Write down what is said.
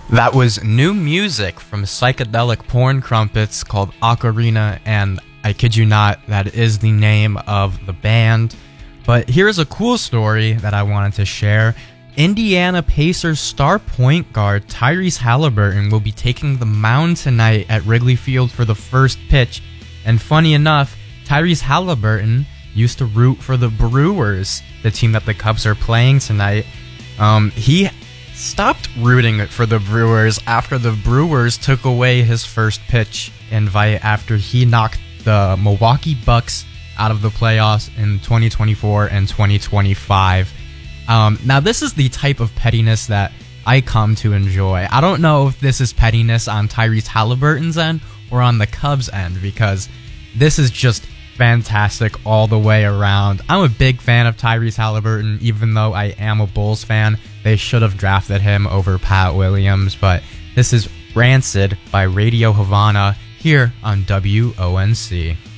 That was new music from Psychedelic Porn Crumpets called Ocarina, and I kid you not, that is the name of the band. But here's a cool story that I wanted to share. Indiana Pacers star point guard Tyrese Halliburton will be taking the mound tonight at Wrigley Field for the first pitch. And funny enough, Tyrese Halliburton used to root for the Brewers, the team that the Cubs are playing tonight. He stopped rooting for the Brewers after the Brewers took away his first pitch invite after he knocked the Milwaukee Bucks out of the playoffs in 2024 and 2025. Now, this is the type of pettiness that I come to enjoy. I don't know if this is pettiness on Tyrese Halliburton's end or on the Cubs' end, because this is just fantastic all the way around. I'm a big fan of Tyrese Halliburton, even though I am a Bulls fan. They should have drafted him over Pat Williams, but this is Rancid by Radio Havana here on WONC.